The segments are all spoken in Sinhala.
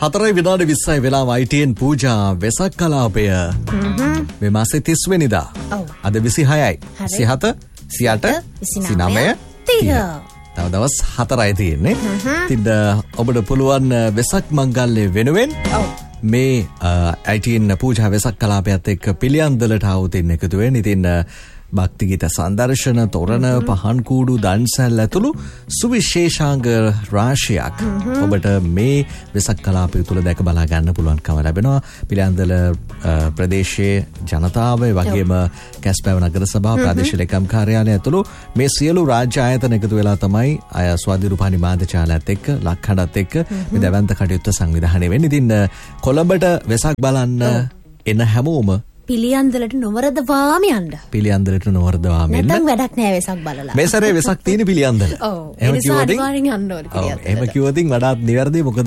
4 විනාඩි 20යි වෙලාව ITN පූජා වෙසක් කලාපය. මේ මාසේ 30 වෙනිදා. අද 26යි. 27 28 29 30. තව දවස් 4යි තියෙන්නේ. ඉතින් ඔබට පුළුවන් වෙසක් මංගල්‍ය වෙනුවෙන් මේ ITN පූජා වෙසක් කලාපයත් එක්ක පිළියන්දලට ආවුතින් එකතු වෙන්න. ඉතින් භක්ති ගීත සංදර්ශන තොරණ පහන් කූඩු දන්සැල් ඇතුළු සුවිශේෂාංග රාශියක් ඔබට මේ වෙසක් කලාපය තුළ දැක බලා ගන්න පුළුවන්කම ලැබෙනවා. පිළියන්දල ප්‍රදේශයේ ජනතාව වගේම කැස්පෑව නගර සභාව ප්‍රාදේශීය ලේකම් කාර්යාලය ඇතුළු මේ සියලු රාජ්‍ය ආයතන එකතු වෙලා තමයි ස්වාධීරූපවාහිනී මාධ්‍යාලයත් එක්ක ලක්හඩත් එක්ක මේ දැවැන්ත කටයුත්ත සංවිධානය වෙන්නේ. ඉතින් කොළඹට වෙසක් බලන්න එන හැමෝම පිළියන්දලට නොවරදවාම යන්න. පිළියන්දලට නොවරදවාම එන්න. නැත්නම් වැඩක් නෑ වෙසක් බලලා. මේ සැරේ වෙසක් තියෙන පිළියන්දල. ඔව්. ඒ නිසා අනිවාර්යෙන් යන්න ඕනේ පිළියන්දලට. එහෙම කිව්වොත් වඩාත් නිවැරදි. මොකද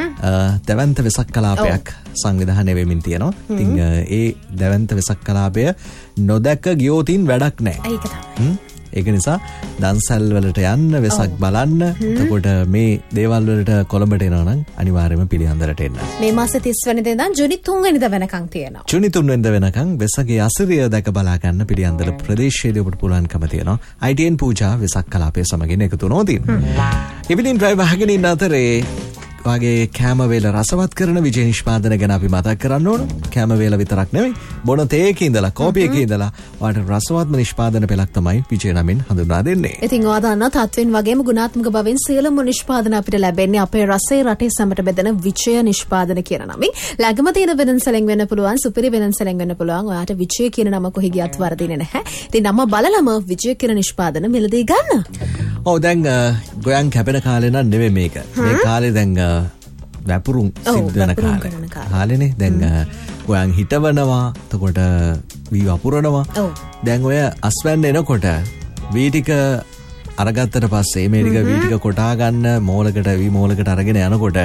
දැවැන්ත වෙසක් කලාපයක් සංවිධානය වෙමින් තියෙනවා. ඉතින් ඒ දැවැන්ත වෙසක් කලාපය නොදැක ගියොතින් වැඩක් නෑ. ඒක තමයි. ඒක නිසා දන්සැල් වලට යන්න වෙසක් බලන්න. එතකොට මේ දේවල් වලට කොළඹට එනවා නම් අනිවාර්යයෙන්ම පිළියන්දලට එන්න. මේ මාසේ 30 වෙනිදා ඉඳන් ජූනි 3 වෙනිදා වෙනකන් තියෙනවා. ජූනි 3 වෙනිදා වෙනකන් වෙසගේ අසිරිය දැක බලා ගන්න පිළියන්දල ප්‍රදේශයේදී ඔබට පුළුවන්කම තියෙනවා. ITN පූජා වෙසක් කලාපය සමගින් එකතු නොවීම. ඉවිලින් ඩ්‍රයිව් අහගෙන ඉන්න අතරේ වගේ කෑම වේල රසවත් කරන විජය නිෂ්පාදන ගැන අපි මතක් කරන්න ඕන. කෑම වේල විතරක් නෙවෙයි බොන තේක ඉඳලා කෝපි එකේ ඉඳලා වාට රසවත්ම නිෂ්පාදන පෙළක් තමයි විජය නමින් හඳුන්වා දෙන්නේ. ඉතින් ඔයා දන්නා තත්වෙන් වගේම ගුණාත්මක බවින් සියලුම නිෂ්පාදන අපිට ලැබෙන්නේ අපේ රසයේ රටේ සැමට බෙදෙන විජය නිෂ්පාදන කියන නමින්. ළඟම තියෙන වෙනන්සලෙන් වෙන්න පුළුවන්, සුපිරි වෙනන්සලෙන් වෙන්න පුළුවන්. ඔයාට විජය කියන නම කොහි ගියත් වරදින්නේ නැහැ. ඉතින් නම බලලම විජය කියන නිෂ්පාදන මිලදී ගන්න. ඔව් දැන් ගොයන් කැපෙන කාලේ නම් නෙවෙයි මේක. මේ කාලේ දැන් වැපුරුම් සිද්ධ වෙන කාලෙනේ. දැන් ගොයන් හිටවනවා, එතකොට වී වපුරනවා. දැන් ඔය අස්වැන්න එනකොට වී ටික අරගත්තට පස්සේ මේ ටික වී ටික කොටා ගන්න මෝලකට වී මෝලකට අරගෙන යනකොට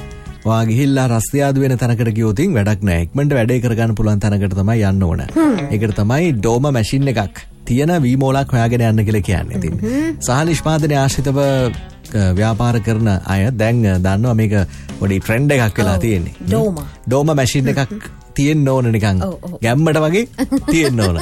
වා ගිහිල්ලා රස්තියාදු වෙන තැනකට ගියොත් වැඩක් නෑ. ඉක්මනට වැඩේ කරගන්න පුළුවන් තැනකට තමයි යන්න ඕන. ඒකට තමයි ඩෝම මැෂින් එකක් තියෙන වී මෝලක් හොයාගෙන යන්න කියලා කියන්නේ. ඉතින් සහ නිෂ්පාදනයේ ආශ්‍රිතව ව්‍යාපාර කරන අය දැන් දන්නවා මේක පොඩි ට්‍රෙන්ඩ් එකක් වෙලා තියෙන්නේ. ඩෝම මැෂින් එකක් තියෙන්න ඕන නිකන් ගැම්මට වගේ තියෙන්න ඕන.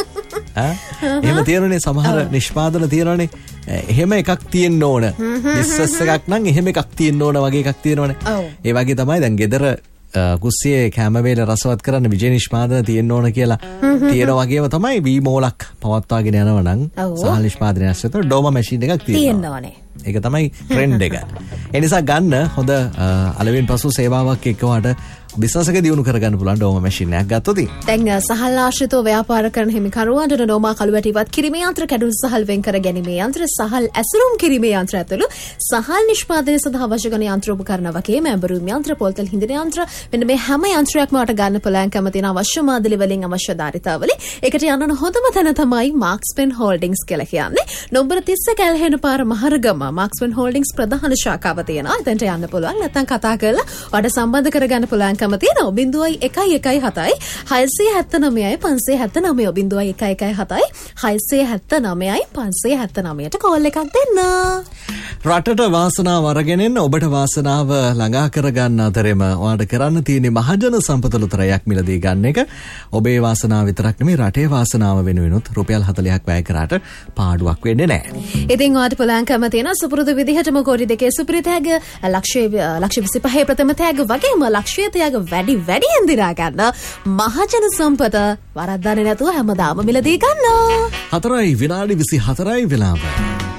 එහෙම තියෙනනේ සමහර නිෂ්පාදන තියෙනවනේ. එහෙම එකක් තියෙන්න ඕන. බිස්නස් එකක් නම් එහෙම එකක් තියෙන්න ඕන වගේ එකක් තියෙනවනේ. ඒ වගේ තමයි දැන් ගෙදර කුස්සියේ කැම වේල රසවත් කරන්න විජය නිෂ්පාදන තියෙන්න ඕන කියලා තියෙන වගේම තමයි වී මෝලක් පවත්වාගෙන යනවා නම් සහ නිෂ්පාදනය ඇස්සෙත ඩෝම මැෂින් එකක් තියෙන්න ඕනේ. ඒක තමයි ට්‍රෙන්ඩ් එක. ඒ නිසා ගන්න හොඳ අලෙවින් පසු සේවාවක් එක්කවට බිස්නස් එක දියුණු කරගන්න පුළුවන් ඩෝම මැෂින් එකක් ගත්තොත්. දැන් සහල් ආශ්‍රිතව ව්‍යාපාර කරන හිමිකරුවන්ට ඩෝමා කළුවැටිවත් කිරීමේ යන්ත්‍ර, කැඩුණු සහල් වෙන් කර ගැනීමේ යන්ත්‍ර, සහල් ඇසුරුම් කිරීමේ යන්ත්‍ර ඇතුළු සහල් නිෂ්පාදනය සඳහා අවශ්‍ය කරන යන්ත්‍ර උපකරණ වගේම ඇඹරුම් යන්ත්‍ර, පොල්තල් හිඳින යන්ත්‍ර, මෙන්න මේ හැම යන්ත්‍රයක්ම වට ගන්න පුළුවන්කම තියෙන අවශ්‍ය මාදලි වලින් අවශ්‍ය ධාරිතාවලින් ඒකට යන්න හොඳම තැන තමයි මාක්ස්පෙන් හෝල්ඩින්ග්ස් කියලා කියන්නේ. නම්බර 30 කැලහෙන පාර මහරගම මාක්ස්පෙන් හෝල්ඩින්ග්ස් ප්‍රධාන ශාඛාව තියෙනවා. එතනට යන්න පුළුවන්. නැත්නම් කතා කරලා ඔයාට සම්බන්ධ කරගන්න පුළුවන්කම තියෙනවා. 0117 679 579 0117 679 579ට කෝල් එකක් දෙන්න. රටට වාසනාව අරගෙන එන්න ඔබට වාසනාව ළඟා කරගන්න අතරෙම ඔයාට කරන්න තියෙන්නේ මහජන සම්පතලුතරයක් මිලදී ගන්න එක. ඔබේ වාසනාව විතරක් නෙමෙයි රටේ වාසනාව වෙනුවෙනුත් රුපියල් 40ක් වැය කරාට පාඩුවක් වෙන්නේ නැහැ. ඉතින් ඔයාට පුළුවන්කම තියෙන සුපුරුදු විදිහටම කෝටි දෙකේ සුපිරි තෑග ලක්ෂ 25 ප්‍රථම තෑග වගේම ලක්ෂය තෑග වැඩියෙන් දිනා ගන්න මහජන සම්පත වරද්දන්නේ නැතුව හැමදාම මිලදී ගන්න. 4 විනාඩි 24යි වෙලාව.